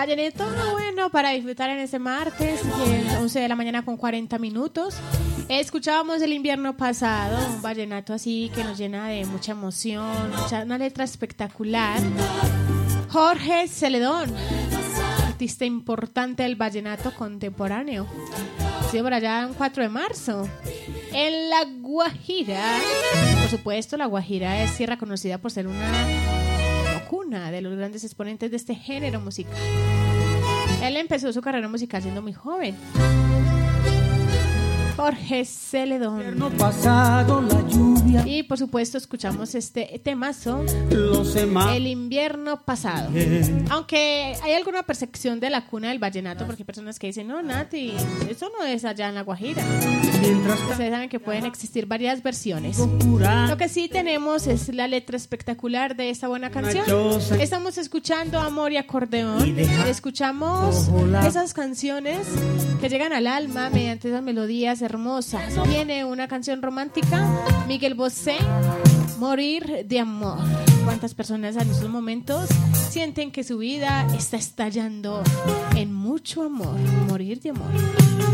Vallenato bueno para disfrutar en ese martes, 11 de la mañana con 40 minutos. Escuchábamos el invierno pasado, un vallenato así que nos llena de mucha emoción, una letra espectacular. Jorge Celedón, artista importante del vallenato contemporáneo. Sí, por allá un 4 de marzo. En La Guajira, por supuesto, La Guajira es tierra conocida por ser una cuna de los grandes exponentes de este género musical. Él empezó su carrera musical siendo muy joven. Jorge Celedón. Pasado, la lluvia. Y por supuesto escuchamos este temazo, El invierno pasado. Aunque hay alguna percepción de la cuna del vallenato, porque hay personas que dicen, no, Nati, eso no es allá en La Guajira. Ustedes saben que pueden existir varias versiones. Lo que sí tenemos es la letra espectacular de esta buena canción. Estamos escuchando Amor y Acordeón. Escuchamos esas canciones que llegan al alma mediante esas melodías hermosas. Viene una canción romántica, Miguel Bosé, Morir de amor. ¿Cuántas personas en estos momentos sienten que su vida está estallando en mucho amor? Morir de amor.